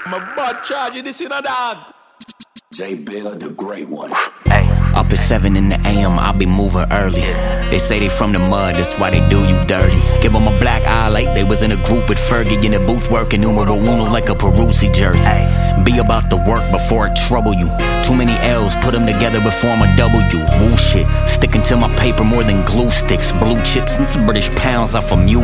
My butt charging this in a dog. J Bill, the great one. Ay. Up at 7 in the AM, I'll be moving early. They say they from the mud, that's why they do you dirty. Give them a black eye like they was in a group with Fergie in the booth working numero uno like a Peruzzi jersey. Be about the work before it trouble you. Too many L's, put them together before I'm a W. Woo shit, sticking to my paper more than glue sticks. Blue chips and some British pounds off of music.